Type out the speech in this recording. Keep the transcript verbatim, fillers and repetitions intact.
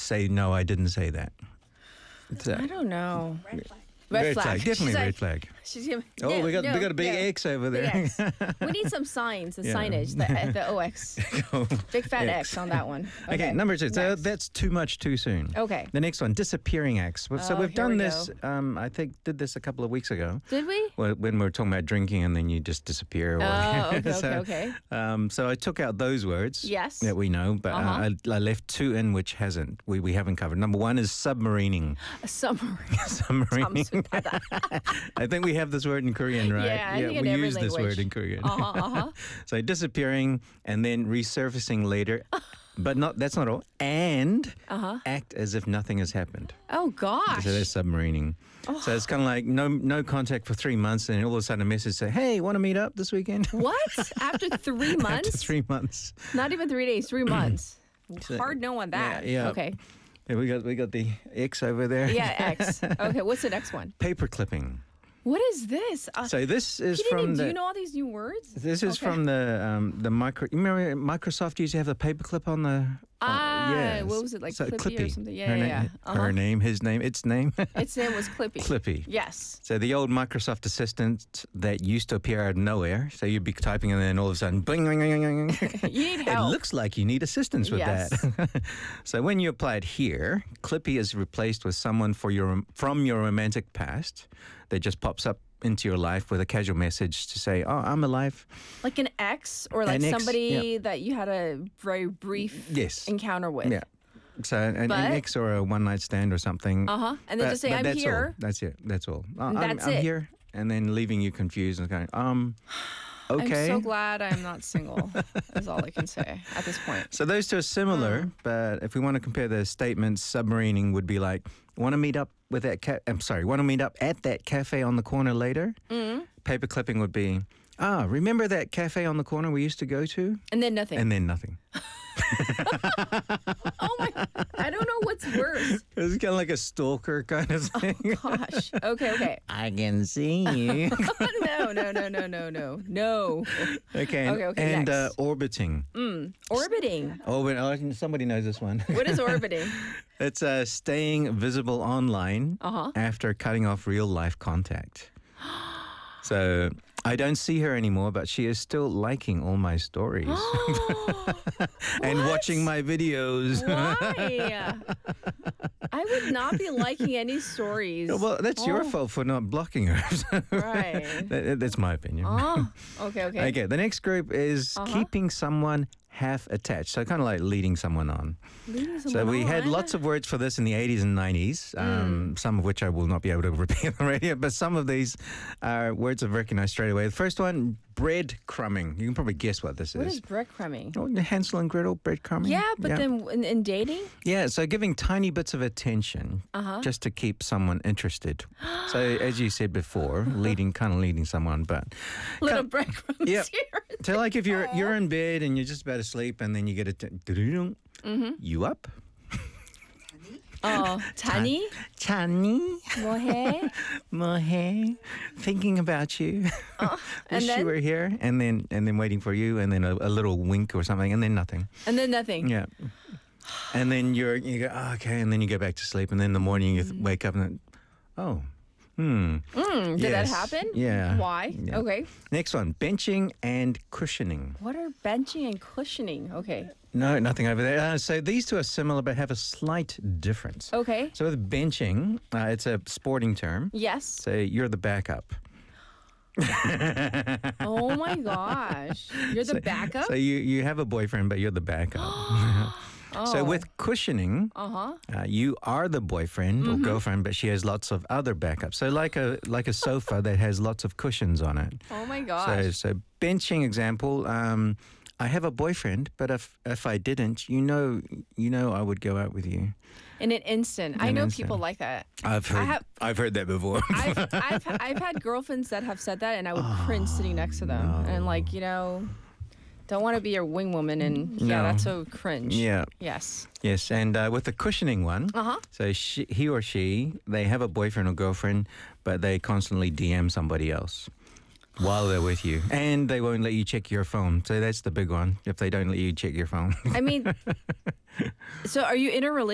say, no, I didn't say that. So, I don't know. Red flag. Red flag. Definitely She's red like- flag. She's giving, Oh, no, we got no, we got a big no. X over Big there. X. We need some signs, the Yeah. signage, the, the O X. Big fat X. X on that one. Okay, number two. So next. that's too much too soon. Okay. The next one, disappearing acts. Well, So Oh, we've here done we this. Um, I think did this a couple of weeks ago. Did we? Well, when we were talking about drinking and then you just disappear. Or Oh, okay, so, okay, okay. Um, so I took out those words. Yes. That we know, but Uh-huh. uh, I, I left two in which hasn't. We we haven't covered. Number one is submarining. A submarine. submarining. 잠수타다. I think we have this word in Korean, right? Yeah, I think in we every use this language. word in Korean. Uh-huh, uh-huh. So disappearing and then resurfacing later, but not. That's not all. And Uh-huh. act as if nothing has happened. Oh, gosh. So that's submarining. So it's kind of like no no contact for three months, and all of a sudden a message say, "Hey, want to meet up this weekend?" What? After three months? After three months. Not even three days, three months. So- Hard no on that. Yeah, yeah. Okay. Yeah, we got we got the X over there. Yeah, X. Okay, what's the next one? Paper clipping. What is this? Uh, So this is Gideon, from do the. you know all these new words? This is Okay. from the um, the micro. You remember Microsoft used to have the paperclip on the. Ah, yes. what was it, like So Clippy or something? Yeah, her yeah, name, yeah. Uh-huh. Her name, his name, its name. Its name was Clippy. Clippy. Yes. So the old Microsoft Assistant that used to appear out of nowhere. So you'd be typing and then all of a sudden, bing, bing, bing, bing, bing. You need It help. looks like you need assistance with Yes. that. So when you apply it here, Clippy is replaced with someone for your from your romantic past that just pops up into your life with a casual message to say, "Oh, I'm alive." Like an ex or like An ex, somebody that you had a very brief Yes. encounter with. Yeah. So an, an But- ex or a one night stand or something. Uh-huh. And then But- just say, but "I'm that's here." All. That's it. That's all. Uh, I'm, That's I'm it. here, and then leaving you confused and going, um, okay. I'm so glad I'm not single. Is all I can say at this point. So those two are similar, Hmm. but if we want to compare the statements, submarining would be like, want to meet up with that ca- I'm sorry, want to meet up at that cafe on the corner later? Mm. Paper clipping would be, ah, remember that cafe on the corner we used to go to? And then nothing. And then nothing. oh my! I don't know what's worse. It's kind of like a stalker kind of thing. Gosh. Okay. Okay. I can see you. no. No. No. No. No. No. No. okay. And, Okay, okay, and uh, next. orbiting. Orbiting. Orbit, oh, somebody knows this one. What is orbiting? It's uh, staying visible online Uh-huh. after cutting off real life contact. So I don't see her anymore, but she is still liking all my stories and What? watching my videos. Why? I would not be liking any stories. Well, that's your Oh. fault for not blocking her. Right. That- that's my opinion. Oh. Okay. Okay. Okay, the next group is Uh-huh. keeping someone half attached. So kind of like leading someone on. Leading So someone we had on. lots of words for this in the eighties and nineties, Mm. um, some of which I will not be able to repeat on the radio, but some of these are words I've recognized straight away. The first one, breadcrumbing. You can probably guess what this What is. is breadcrumbing? Oh, the Hansel and Gretel breadcrumbing. Yeah, but then in, in dating, Yeah, so giving tiny bits of attention Uh-huh. just to keep someone interested. So as you said before, leading, kind of leading someone, but little Come- breadcrumbs Yep. here. so like if you're you're in bed and you're just about to sleep and then you get a t- Mm-hmm. you up? Oh, Tani, Chani, 뭐해? mohe, thinking about you. Oh, and Wish you then were here, and then and then waiting for you, and then a, a little wink or something, and then nothing. and then nothing. Yeah. And then you're you go oh, okay, and then you go back to sleep, and then in the morning you th- wake up and then, oh, hmm. Mm, did that Yes. happen? Yeah. Why? Yeah. Okay. Next one, benching and cushioning. What are benching and cushioning? Okay. No, nothing over there. Uh, so these two are similar, but have a slight difference. Okay. So with benching, uh, it's a sporting term. Yes. So you're the backup. Oh my gosh. You're the backup? So you, you have a boyfriend, but you're the backup. Oh. So with cushioning, Uh-huh. uh, you are the boyfriend or girlfriend, but she has lots of other backups. So like a like a sofa that has lots of cushions on it. Oh my So gosh. so benching example. Um, I have a boyfriend, but if if I didn't, you know, you know, I would go out with you. In an instant. I an know instant. people like that. I've heard have- I've heard that before. I've, I've I've had girlfriends that have said that, and I would cringe sitting next to them, and like you know, don't want to be your wing woman, and yeah, No. that's so cringe. Yeah. Yes. Yes, and uh, with the cushioning one, Uh-huh. so she, he or she, they have a boyfriend or girlfriend, but they constantly D M somebody else while they're with you, and they won't let you check your phone. So that's the big one. If they don't let you check your phone. I mean, so are you in a relationship?